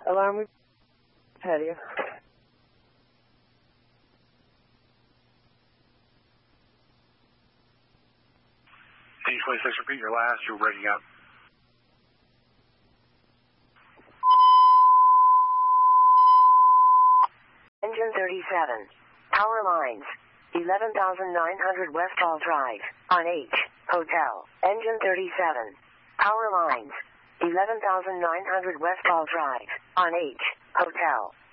Alarm patio. D26, repeat your last. You're breaking up. Engine 37. Power lines. 11,900 Westfall Drive. On H. Hotel. Engine 37. Power lines. 11,900 Westfall Drive. On H. Hotel.